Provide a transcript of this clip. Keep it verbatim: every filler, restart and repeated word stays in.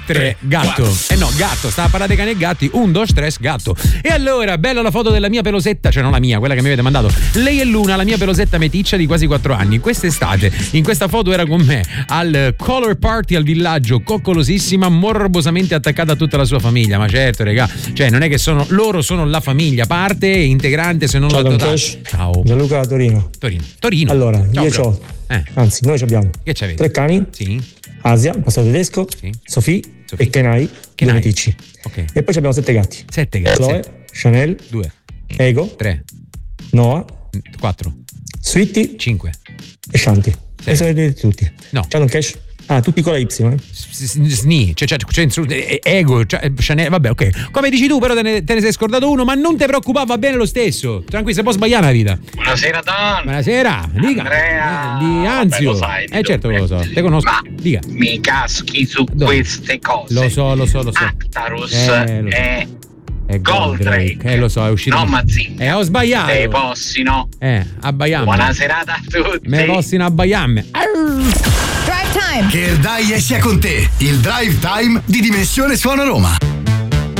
tre, gatto. Eh no, gatto, stava a parlare dei cani e gatti. Un, dos, tres, gatto. E allora, bella la foto della mia pelosetta, cioè non la mia, quella che mi avete mandato. Lei è Luna, la mia pelosetta meticcia di quasi quattro anni. Quest'estate, in questa foto era con me al color party al villaggio, coccolosissima, morbosamente attaccata a tutta la sua famiglia. Ma certo, regà, cioè non è che sono loro, sono la famiglia, parte integrante, se non Ciao, la totale. Ciao. Gianluca da Torino. Torino. Torino. Allora, Ciao, io bro. c'ho, Eh. anzi, noi ci abbiamo Che c'avete? tre cani. Sì. Asia, passato tedesco, Sì. Sofì Sofì. e Kenai, due meticci. Ok. E poi abbiamo sette gatti. Sette gatti. Chloe, Chanel, Due. Ego, Tre. Noah, Quattro. Sweetie Cinque. e Shanti. E sono vedete tutti. No. C'hanno un cash? Ah, tutti con la Y, eh? Sni, cioè, cioè, cioè, ego, cioè, Chanel, vabbè, ok. Come dici tu, però te ne, te ne sei scordato uno, ma non ti preoccupare, va bene lo stesso. Tranquillo, se può sbagliare la vita. Buonasera Don. Buonasera, dica. Andrea. Di Anzio. Vabbè, lo sai, eh certo che lo so, te conosco. Ma Dica. mi caschi su Dove? queste cose. Lo so, lo so, lo so. Actarus Eh, lo so. è È Goldrake. Eh, lo so, è uscito. No, Mazinga. Eh, ho sbagliato. Dei possino. Eh, abbaiamme. Buona serata a tutti. Me possino abbaiamme. Drive time. Che il dai sia con te. Il Drive Time di Dimensione Suona Roma.